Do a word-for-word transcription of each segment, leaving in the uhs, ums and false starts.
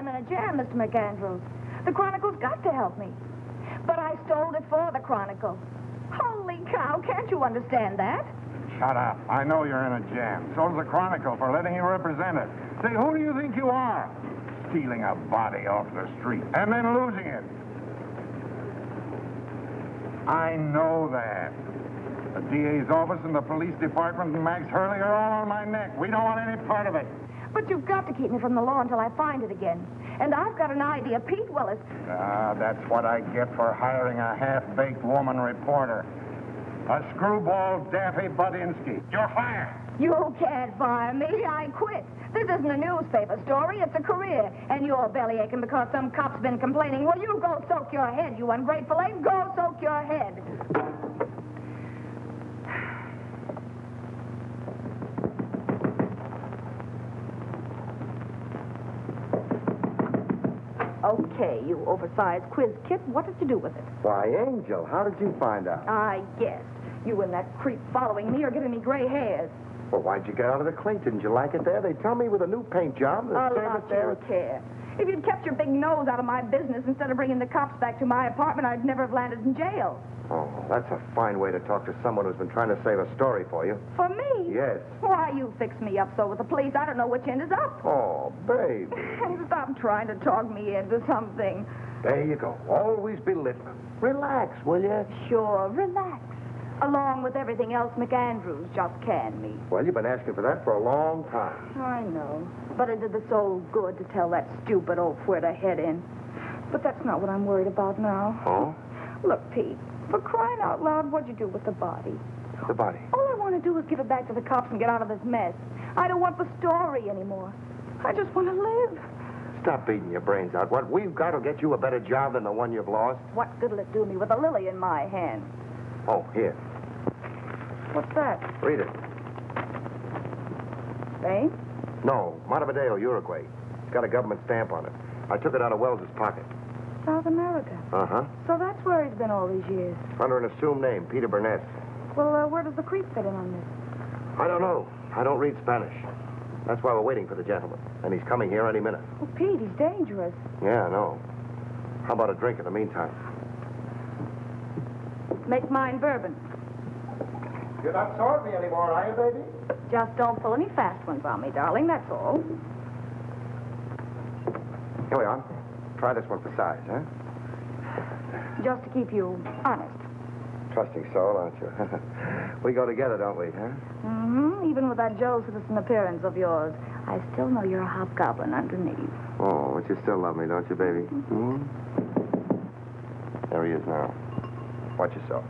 I'm in a jam, Mister McAndrews. The Chronicle's got to help me. But I stole it for the Chronicle. Holy cow, can't you understand that? Shut up. I know you're in a jam. So's the Chronicle for letting you represent it. Say, who do you think you are? Stealing a body off the street and then losing it. I know that. The D A's office and the police department and Max Hurley are all on my neck. We don't want any part of it. But you've got to keep me from the law until I find it again. And I've got an idea. Pete Willis... Ah, that's what I get for hiring a half-baked woman reporter. A screwball Daffy Budinsky. You're fired. You can't fire me. I quit. This isn't a newspaper story. It's a career. And you're belly aching because some cop's been complaining. Well, you go soak your head, you ungrateful ape. Go soak your head. Okay, you oversized quiz kit. What did you do with it? Why, Angel, how did you find out? I guessed. You and that creep following me are giving me gray hairs. Well, why'd you get out of the clink? Didn't you like it there? They tell me with a new paint job, the A service lot there... you care. If you'd kept your big nose out of my business instead of bringing the cops back to my apartment, I'd never have landed in jail. Oh, that's a fine way to talk to someone who's been trying to save a story for you. For me? Yes. Why, you fix me up so with the police, I don't know which end is up. Oh, baby. And stop trying to talk me into something. There you go. Always belittling. Relax, will you? Sure, relax. Along with everything else McAndrews just canned me. Well, you've been asking for that for a long time. I know. But it did the soul good to tell that stupid oaf where to head in. But that's not what I'm worried about now. Oh? Look, Pete, for crying out loud, what'd you do with the body? The body. All I want to do is give it back to the cops and get out of this mess. I don't want the story anymore. I just want to live. Stop beating your brains out. What we've got will get you a better job than the one you've lost. What good'll it do me with a lily in my hand? Oh, here. What's that? Read it. Spain? No, Montevideo, Uruguay. It's got a government stamp on it. I took it out of Wells's pocket. South America. Uh-huh. So that's where he's been all these years. Under an assumed name, Peter Burness. Well, uh, where does the creep fit in on this? I don't know. I don't read Spanish. That's why we're waiting for the gentleman. And he's coming here any minute. Oh, Pete, he's dangerous. Yeah, I know. How about a drink in the meantime? Make mine bourbon. You're not sorting me anymore, are you, baby? Just don't pull any fast ones on me, darling, that's all. Here we are. Try this one for size, huh? Just to keep you honest. Trusting soul, aren't you? We go together, don't we, huh? Mm-hmm. Even with that Joe Citizen appearance of yours, I still know you're a hobgoblin underneath. Oh, but you still love me, don't you, baby? Hmm? There he is now. Watch yourself.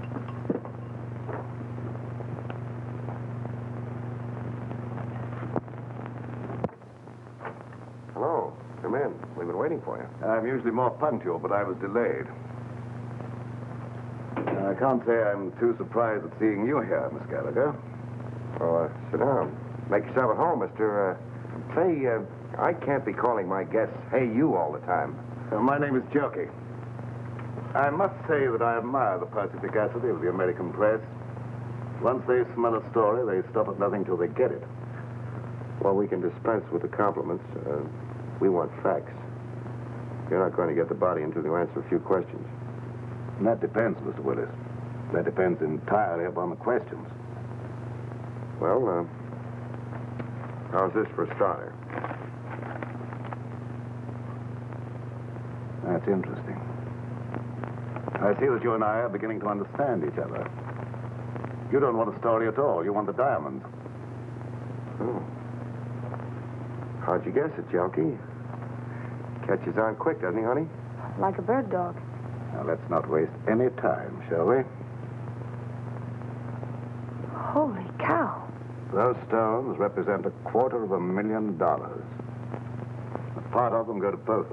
Hello. Come in. We've been waiting for you. I'm usually more punctual, but I was delayed. I can't say I'm too surprised at seeing you here, Miss Gallagher. Oh, uh, sit down. Make yourself at home, mister. Uh, say, uh, I can't be calling my guests, hey, you, all the time. Uh, my name is Jockey. I must say that I admire the perspicacity of the American press. Once they smell a story, they stop at nothing till they get it. Well, we can dispense with the compliments. Uh, we want facts. You're not going to get the body until you answer a few questions. And that depends, Mister Willis. That depends entirely upon the questions. Well, uh, how's this for a starter? That's interesting. I see that you and I are beginning to understand each other. You don't want a story at all. You want the diamonds. Oh. How'd you guess it, Jockey? Catches on quick, doesn't he, honey? Like a bird dog. Now, let's not waste any time, shall we? Holy cow. Those stones represent a quarter of a million dollars. A part of them go to post